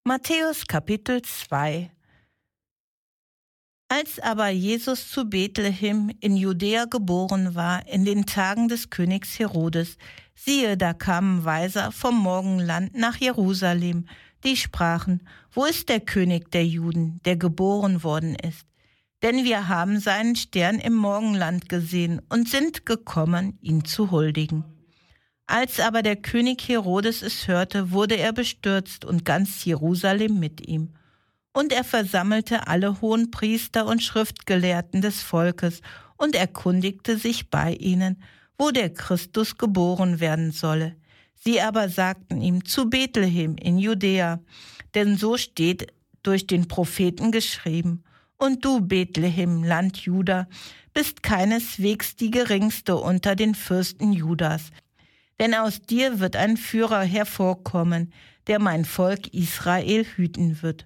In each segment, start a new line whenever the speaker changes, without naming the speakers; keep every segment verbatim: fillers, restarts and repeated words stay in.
Matthäus Kapitel zwei. Als aber Jesus zu Bethlehem in Judäa geboren war, in den Tagen des Königs Herodes, siehe, da kamen Weiser vom Morgenland nach Jerusalem, die sprachen: Wo ist der König der Juden, der geboren worden ist? Denn wir haben seinen Stern im Morgenland gesehen und sind gekommen, ihm zu huldigen. Als aber der König Herodes es hörte, wurde er bestürzt und ganz Jerusalem mit ihm. Und er versammelte alle Hohenpriester und Schriftgelehrten des Volkes und erkundigte sich bei ihnen, wo der Christus geboren werden solle. Sie aber sagten ihm: zu Bethlehem in Judäa, denn so steht durch den Propheten geschrieben: Und du, Bethlehem, Land Juda, bist keineswegs die geringste unter den Fürsten Judas. Denn aus dir wird ein Führer hervorkommen, der mein Volk Israel hüten wird.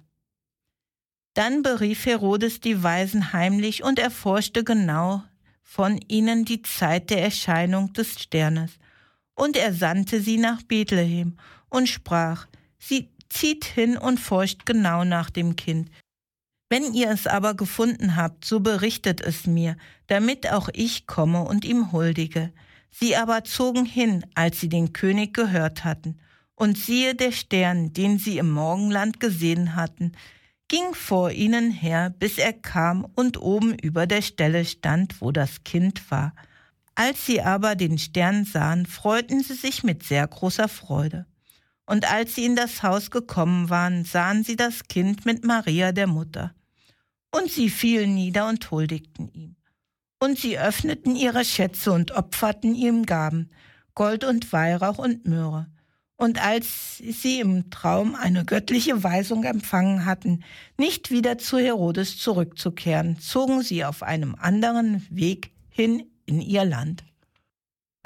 Dann berief Herodes die Weisen heimlich und erforschte genau von ihnen die Zeit der Erscheinung des Sternes. Und er sandte sie nach Bethlehem und sprach: Sie zieht hin und forscht genau nach dem Kind. Wenn ihr es aber gefunden habt, so berichtet es mir, damit auch ich komme und ihm huldige. Sie aber zogen hin, als sie den König gehört hatten. Und siehe, der Stern, den sie im Morgenland gesehen hatten, ging vor ihnen her, bis er kam und oben über der Stelle stand, wo das Kind war. Als sie aber den Stern sahen, freuten sie sich mit sehr großer Freude. Und als sie in das Haus gekommen waren, sahen sie das Kind mit Maria, der Mutter. Und sie fielen nieder und huldigten ihm. Und sie öffneten ihre Schätze und opferten ihm Gaben, Gold und Weihrauch und Myrrhe. Und als sie im Traum eine göttliche Weisung empfangen hatten, nicht wieder zu Herodes zurückzukehren, zogen sie auf einem anderen Weg hin in ihr Land.